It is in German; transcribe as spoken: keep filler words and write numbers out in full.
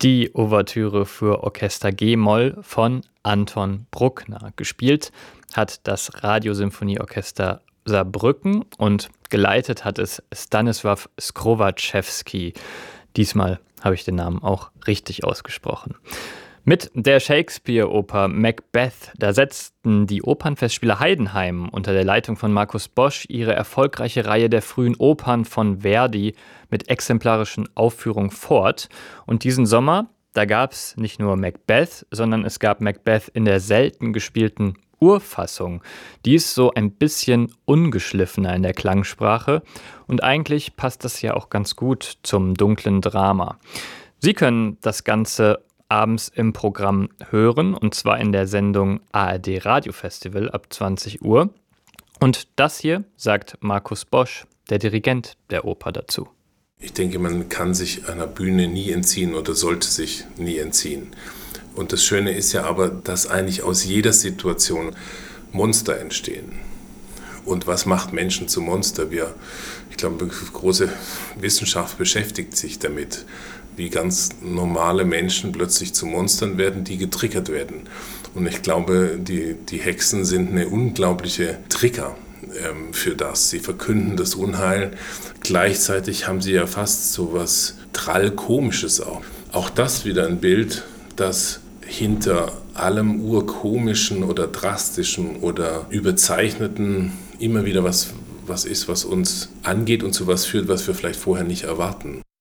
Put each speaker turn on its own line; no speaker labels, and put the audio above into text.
Die Ouvertüre für Orchester G-Moll von Anton Bruckner. Gespielt hat das Radiosymphonieorchester Saarbrücken und geleitet hat es Stanisław Skrowaczewski. Diesmal habe ich den Namen auch richtig ausgesprochen. Mit der Shakespeare-Oper Macbeth, da setzten die Opernfestspiele Heidenheim unter der Leitung von Markus Bosch ihre erfolgreiche Reihe der frühen Opern von Verdi mit exemplarischen Aufführungen fort. Und diesen Sommer, da gab es nicht nur Macbeth, sondern es gab Macbeth in der selten gespielten Urfassung. Die ist so ein bisschen ungeschliffener in der Klangsprache und eigentlich passt das ja auch ganz gut zum dunklen Drama. Sie können das Ganze abends im Programm hören, und zwar in der Sendung A R D Radiofestival ab zwanzig Uhr. Und das hier sagt Markus Bosch, der Dirigent der Oper, dazu.
Ich denke, man kann sich einer Bühne nie entziehen oder sollte sich nie entziehen. Und das Schöne ist ja aber, dass eigentlich aus jeder Situation Monster entstehen. Und was macht Menschen zu Monster? Wir, ich glaube, große Wissenschaft beschäftigt sich damit, wie ganz normale Menschen plötzlich zu Monstern werden, die getriggert werden. Und ich glaube, die, die Hexen sind eine unglaubliche Trigger ähm, für das. Sie verkünden das Unheil. Gleichzeitig haben sie ja fast so was Trallkomisches auch. Auch das wieder ein Bild, das hinter allem Urkomischen oder Drastischen oder Überzeichneten immer wieder was, was ist, was uns angeht und zu was führt, was wir vielleicht vorher nicht erwarten.